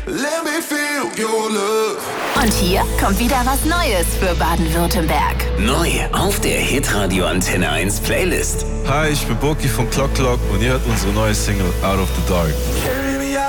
Let me feel your love. Und hier kommt wieder was Neues für Baden-Württemberg. Neu auf der Hitradio Antenne 1 Playlist. Hi, ich bin Boki von Clock Clock und ihr hört unsere neue Single Out of the Dark.